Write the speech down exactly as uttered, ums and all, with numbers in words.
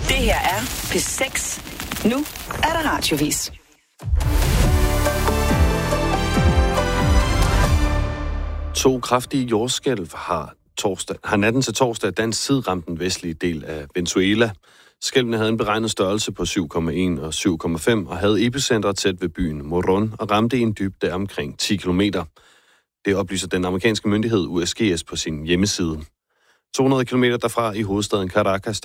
Det her er P seks. Nu er der radiovis. To kraftige jordskælv har, torsdag, har natten til torsdag dansk tid ramt den vestlige del af Venezuela. Skælvene havde en beregnet størrelse på syv komma en og syv komma fem og havde epicenter tæt ved byen Morón og ramte i en dybde af omkring ti kilometer. Det oplyser den amerikanske myndighed U S G S på sin hjemmeside. to hundrede kilometer derfra i hovedstaden Caracas,